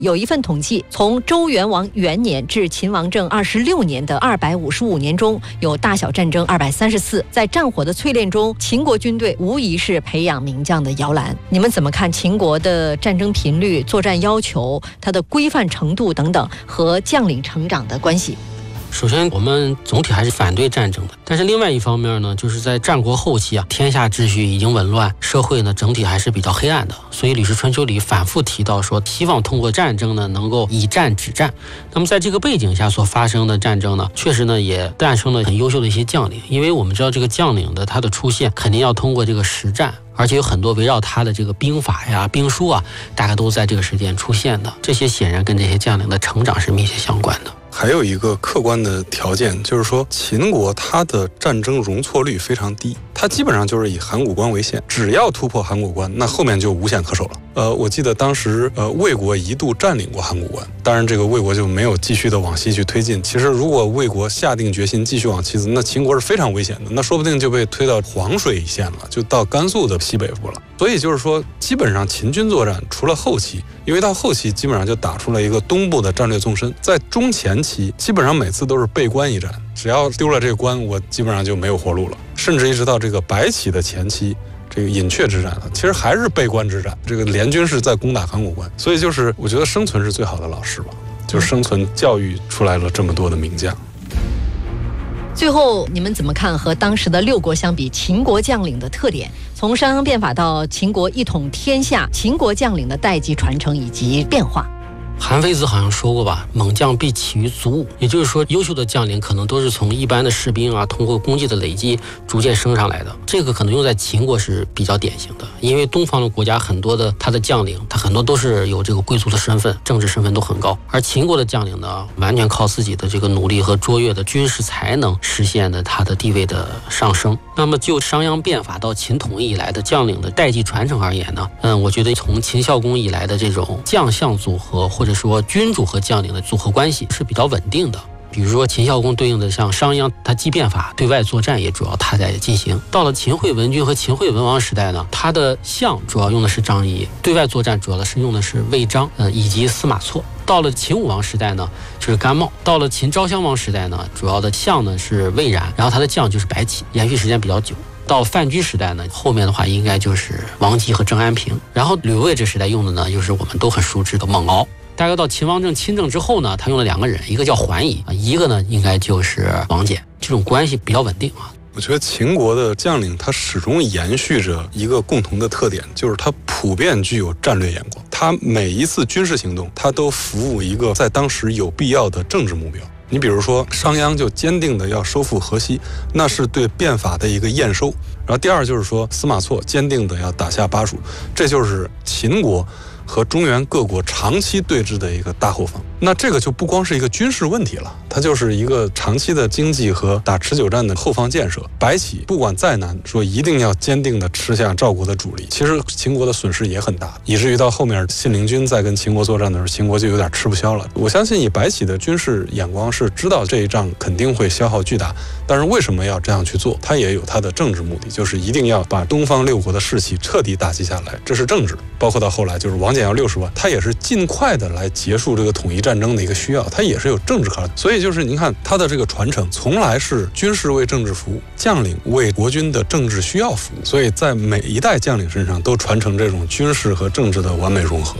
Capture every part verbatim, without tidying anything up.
有一份统计，从周元王元年至秦王政二十六年的二百五十五年中，有大小战争二百三十四。在战火的淬炼中，秦国军队无疑是培养名将的摇篮。你们怎么看秦国的战争频率、作战要求、它的规范程度等等和将领成长的关系？ 首先，我们总体还是反对战争的，但是另外一方面呢，就是在战国后期啊，天下秩序已经紊乱，社会呢整体还是比较黑暗的，所以《吕氏春秋》里反复提到说，希望通过战争呢，能够以战止战。那么在这个背景下所发生的战争呢，确实呢也诞生了很优秀的一些将领，因为我们知道这个将领的他的出现，肯定要通过这个实战。而且有很多围绕他的这个兵法呀、兵书啊，大概都在这个时间出现的。这些显然跟这些将领的成长是密切相关的。 还有一个客观的条件，就是说秦国它的战争容错率非常低，它基本上就是以函谷关为限，只要突破函谷关，那后面就无险可守了。呃，我记得当时呃魏国一度占领过函谷关，当然这个魏国就没有继续的往西去推进。其实如果魏国下定决心继续往西走，那秦国是非常危险的，那说不定就被推到黄水一线了，就到甘肃的西北部了。所以就是说，基本上秦军作战除了后期，因为到后期基本上就打出了一个东部的战略纵深，在中前期基本上每次都是背关一战，只要丢了这个关，我基本上就没有活路了。甚至一直到这个白起的前期，这个饮阙之战，其实还是背关之战，这个联军是在攻打函谷关。所以就是我觉得生存是最好的老师吧，就是生存教育出来了这么多的名将。 最后，你们怎么看和当时的六国相比，秦国将领的特点？从商鞅变法到秦国一统天下，秦国将领的代际传承以及变化。 韩非子好像说过吧，猛将必起于卒伍，也就是说，优秀的将领可能都是从一般的士兵啊，通过功绩的累积逐渐升上来的。这个可能用在秦国是比较典型的，因为东方的国家很多的他的将领，他很多都是有这个贵族的身份，政治身份都很高，而秦国的将领呢，完全靠自己的这个努力和卓越的军事才能实现的他的地位的上升。那么就商鞅变法到秦统一以来的将领的代际传承而言呢，嗯，我觉得从秦孝公以来的这种将相组合或者说君主和将领的组合关系是比较稳定的。比如说秦孝公对应的像商鞅，他既变法，对外作战也主要他在进行。到了秦惠文君和秦惠文王时代呢，他的相主要用的是张仪，对外作战主要的是用的是魏章，呃以及司马错。到了秦武王时代呢，就是甘茂；到了秦昭襄王时代呢，主要的相呢是魏然，然后他的将就是白起，延续时间比较久。到范雎时代呢，后面的话应该就是王吉和郑安平。然后吕魏这时代用的呢，就是我们都很熟知的蒙敖。大概到秦王政亲政之后呢，他用了两个人，一个叫桓乙，一个呢应该就是王翦，这种关系比较稳定啊。 我觉得秦国的将领他始终延续着一个共同的特点，就是他普遍具有战略眼光，他每一次军事行动他都服务一个在当时有必要的政治目标。你比如说商鞅就坚定的要收复河西，那是对变法的一个验收。然后第二就是说司马错坚定的要打下巴蜀，这就是秦国和中原各国长期对峙的一个大后方。那这个就不光是一个军事问题了，它就是一个长期的经济和打持久战的后方建设。白起不管再难，说一定要坚定的吃下赵国的主力，其实秦国的损失也很大，以至于到后面信陵君在跟秦国作战的时候，秦国就有点吃不消了。我相信以白起的军事眼光是知道这一仗肯定会消耗巨大，但是为什么要这样去做，他也有他的政治目的，就是一定要把东方六国的士气彻底打击下来，这是政治。包括到后来就是王翦要六十万，他也是尽快的来结束这个统一战争的一个需要，他也是有政治考虑。所以就是您看他的这个传承从来是军事为政治服务，将领为国军的政治需要服务，所以在每一代将领身上都传承这种军事和政治的完美融合。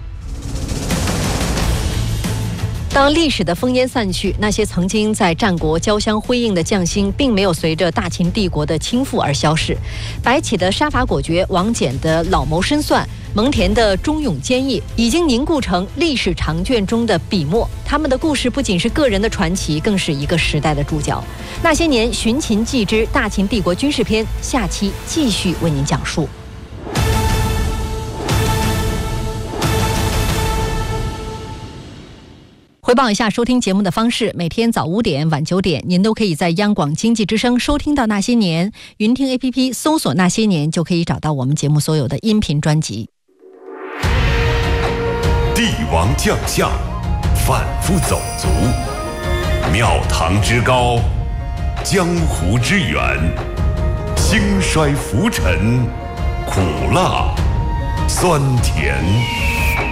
当历史的烽烟散去，那些曾经在战国交相辉映的将星，并没有随着大秦帝国的倾覆而消逝。白起的杀伐果决，王翦的老谋深算，蒙恬的忠勇坚毅，已经凝固成历史长卷中的笔墨。他们的故事不仅是个人的传奇，更是一个时代的注脚。那些年寻秦记之大秦帝国军事篇，下期继续为您讲述。回报一下收听节目的方式，每天早五点晚九点您都可以在央广经济之声收听到那些年，云听 A P P 搜索那些年就可以找到我们节目所有的音频专辑。 帝王将相反复走卒，庙堂之高，江湖之远，兴衰浮沉，苦辣酸甜。